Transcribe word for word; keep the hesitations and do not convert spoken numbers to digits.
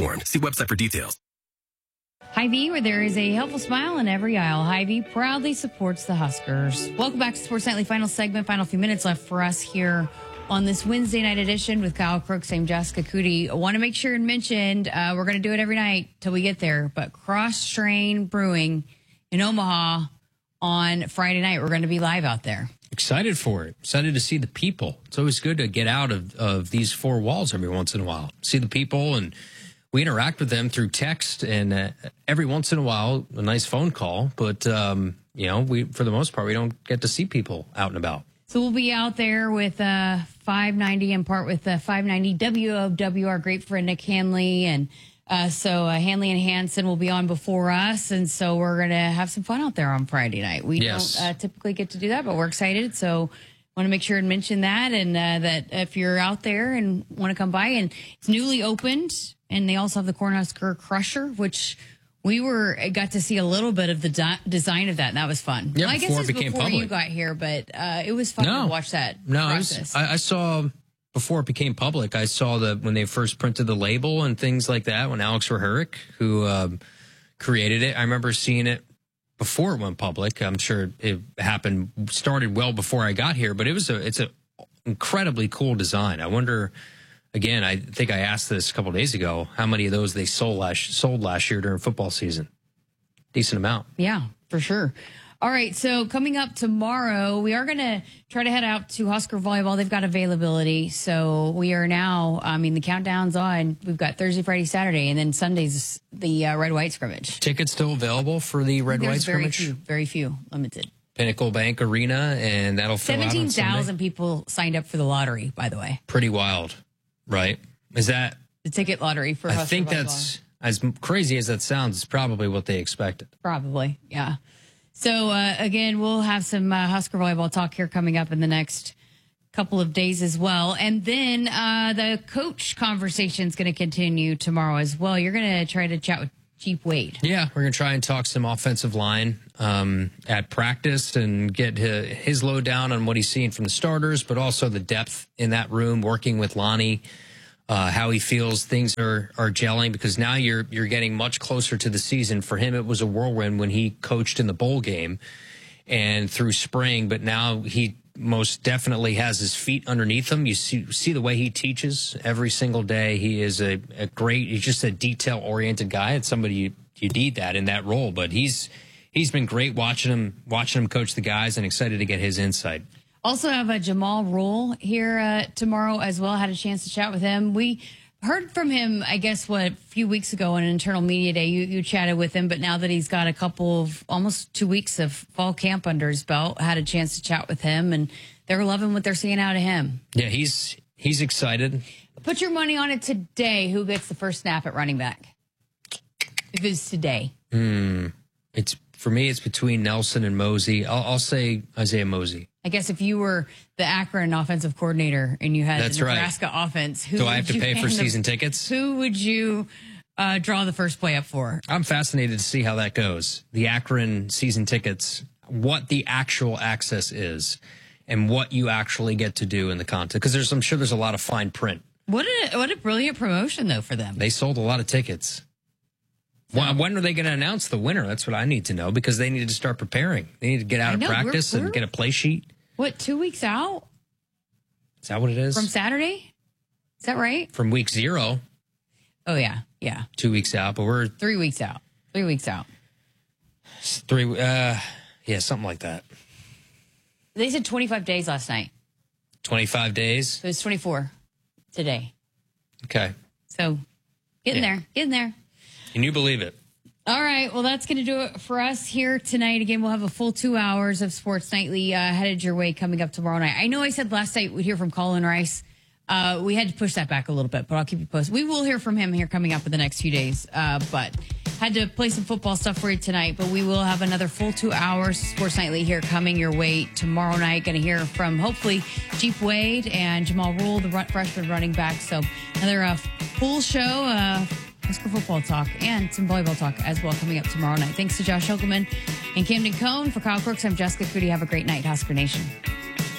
informed. See website for details. Hy-Vee, where there is a helpful smile in every aisle. Hy-Vee proudly supports the Huskers. Welcome back to Sports Nightly final segment. Final few minutes left for us here on this Wednesday night edition with Kyle Crooks. I'm Jessica Cootie. I want to make sure and mention uh, we're going to do it every night till we get there. But Cross Train Brewing in Omaha on Friday night. We're going to be live out there. Excited for it. Excited to see the people. It's always good to get out of, of these four walls every once in a while. See the people, and we interact with them through text and uh, every once in a while a nice phone call. But, um, you know, we for the most part, we don't get to see people out and about. So we'll be out there with uh, five ninety in part with uh, five ninety W O W, our great friend Nick Hanley. And uh, so uh, Hanley and Hansen will be on before us. And so we're going to have some fun out there on Friday night. We yes. don't uh, typically get to do that, but we're excited. So want to make sure and mention that. And uh, that if you're out there and want to come by, and it's newly opened. And they also have the Cornhusker Crusher, which we were got to see a little bit of the di- design of that, and that was fun. Yeah, well, I guess before it was it became before public. you got here, but uh, it was fun no. to watch that no, process. No, I, I saw before it became public. I saw that when they first printed the label and things like that. When Alex Rahuric, who um, created it, I remember seeing it before it went public. I'm sure it happened started well before I got here, but it was a it's a incredibly cool design. I wonder. Again, I think I asked this a couple of days ago, how many of those they sold last, sold last year during football season? Decent amount. Yeah, for sure. All right, so coming up tomorrow, we are going to try to head out to Husker Volleyball. They've got availability. So we are now, I mean, the countdown's on. We've got Thursday, Friday, Saturday, and then Sunday's the uh, red-white scrimmage. Tickets still available for the red-white scrimmage? Very few, very few, limited. Pinnacle Bank Arena, and that'll fill out on Sunday. seventeen thousand people signed up for the lottery, by the way. Pretty wild. Right? Is that the ticket lottery for Husker I think volleyball. That's as crazy as that sounds. It's probably what they expected. Probably, yeah. So uh, again, we'll have some uh, Husker volleyball talk here coming up in the next couple of days as well, and then uh, the coach conversation is going to continue tomorrow as well. You're going to try to chat with Jeep Wade. Yeah, we're going to try and talk some offensive line um, at practice and get his lowdown on what he's seeing from the starters, but also the depth in that room, working with Lonnie, uh, how he feels things are are gelling, because now you're you're getting much closer to the season. For him, it was a whirlwind when he coached in the bowl game and through spring, but now he most definitely has his feet underneath him. You see, see the way he teaches every single day. He is a, a great, he's just a detail-oriented guy. It's somebody you, you need that in that role. But he's he's been great watching him watching him coach the guys, and excited to get his insight. Also have a Jamal Rule here uh, tomorrow as well. Had a chance to chat with him. We heard from him, I guess, what, a few weeks ago on an internal media day. You, you chatted with him, but now that he's got a couple of almost two weeks of fall camp under his belt, had a chance to chat with him, and they're loving what they're seeing out of him. Yeah, he's he's excited. Put your money on it today. Who gets the first snap at running back? If it's today. Mm, it's for me, it's between Nelson and Mosey. I'll, I'll say Isaiah Mosey. I guess if you were the Akron offensive coordinator and you had That's the Nebraska right. offense, who do I have would to you pay for hand season the, tickets? Who would you uh, draw the first play up for? I'm fascinated to see how that goes. The Akron season tickets, what the actual access is, and what you actually get to do in the content. Because there's, I'm sure there's a lot of fine print. What a what a brilliant promotion though for them. They sold a lot of tickets. When, when are they going to announce the winner? That's what I need to know, because they need to start preparing. They need to get out I know, of practice we're, we're, and get a play sheet. What, two weeks out? Is that what it is? From Saturday? Is that right? From week zero. Oh, yeah. Yeah. Two weeks out, but we're... Three weeks out. Three weeks out. Three, uh, yeah, something like that. They said twenty-five days last night. twenty-five days? So it's twenty-four today. Okay. So get in Yeah. there. Get in there. Can you believe it? All right. Well, that's going to do it for us here tonight. Again, we'll have a full two hours of Sports Nightly uh, headed your way coming up tomorrow night. I know I said last night we'd hear from Colin Rice. Uh, we had to push that back a little bit, but I'll keep you posted. We will hear from him here coming up in the next few days. Uh, but had to play some football stuff for you tonight, but we will have another full two hours of Sports Nightly here coming your way tomorrow night. Going to hear from hopefully Jeep Wade and Jamal Rule, the run, freshman running back. So another uh, full show, uh, Husker football talk and some volleyball talk as well coming up tomorrow night. Thanks to Josh Hilkelman and Camden Cohn. For Kyle Crooks, I'm Jessica Cootie. Have a great night, Husker Nation.